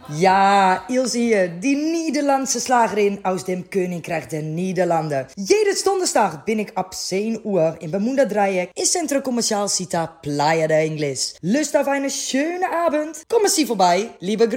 Ja, Ilse hier, die Nederlandse Slagerin aus dem Königreich der Niederlanden. Jedes Donderstag bin ik ab 10 Uhr in Bermuda Dreieck in Centro Comercial Cita Playa de Ingles. Lust auf eine schöne Abend? Kommen Sie vorbei, liebe